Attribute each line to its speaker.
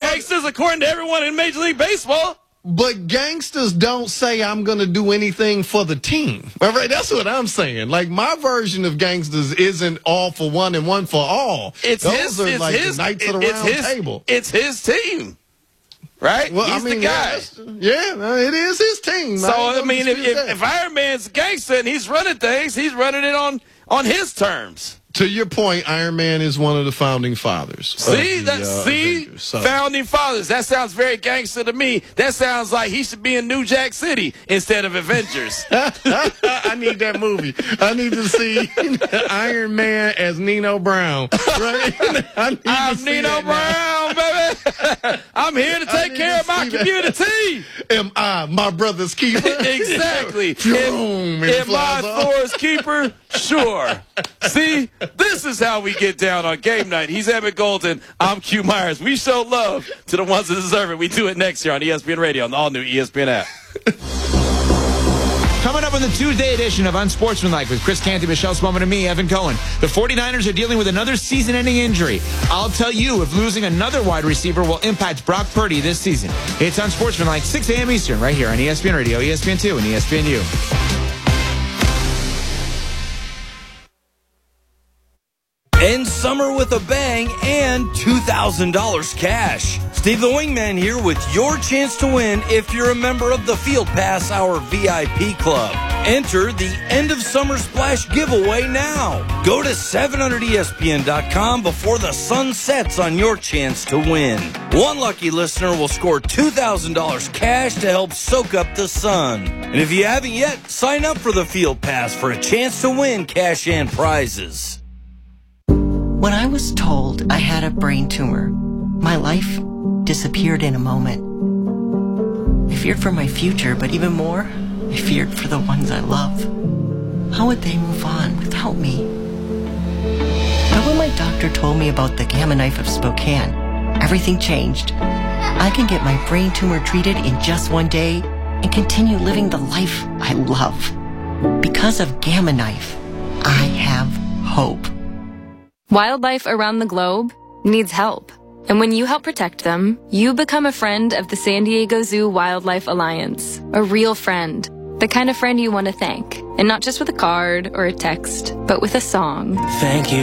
Speaker 1: gangsters according to everyone in Major League Baseball.
Speaker 2: But gangsters don't say I'm going to do anything for the team. All right, that's what I'm saying. Like, my version of gangsters isn't all for one and one for all.
Speaker 1: It's
Speaker 2: the Knights of the Round Table.
Speaker 1: It's his team, right?
Speaker 2: Well,
Speaker 1: He's the guy.
Speaker 2: It is his team.
Speaker 1: So, I mean, if Iron Man's a gangster and he's running things, he's running it on his terms.
Speaker 2: To your point, Iron Man is one of the founding fathers.
Speaker 1: Founding fathers. That sounds very gangster to me. That sounds like he should be in New Jack City instead of Avengers.
Speaker 2: I need that movie. I need to see Iron Man as Nino Brown. Right?
Speaker 1: I'm Nino Brown, baby. I'm here to take care of my community.
Speaker 2: Am I my brother's keeper?
Speaker 1: Exactly. Am I Thor's keeper? Sure. See, this is how we get down on game night. He's Emmett Golden. I'm Q Myers. We show love to the ones that deserve it. We do it next year on ESPN Radio on the all-new ESPN app.
Speaker 3: Coming up on the Tuesday edition of Unsportsmanlike with Chris Canty, Michelle Spelman, and me, Evan Cohen. The 49ers are dealing with another season-ending injury. I'll tell you if losing another wide receiver will impact Brock Purdy this season. It's Unsportsmanlike, 6 a.m. Eastern, right here on ESPN Radio, ESPN2, and ESPNU.
Speaker 4: End summer with a bang and $2,000 cash. Steve the Wingman here with your chance to win if you're a member of the Field Pass Hour VIP Club. Enter the End of Summer Splash giveaway now. Go to 700ESPN.com before the sun sets on your chance to win. One lucky listener will score $2,000 cash to help soak up the sun. And if you haven't yet, sign up for the Field Pass for a chance to win cash and prizes.
Speaker 5: When I was told I had a brain tumor, my life disappeared in a moment. I feared for my future, but even more, I feared for the ones I love. How would they move on without me? But when my doctor told me about the Gamma Knife of Spokane, everything changed. I can get my brain tumor treated in just one day and continue living the life I love. Because of Gamma Knife, I have hope.
Speaker 6: Wildlife around the globe needs help. And when you help protect them, you become a friend of the San Diego Zoo Wildlife Alliance. A real friend. The kind of friend you want to thank. And not just with a card or a text, but with a song.
Speaker 4: Thank you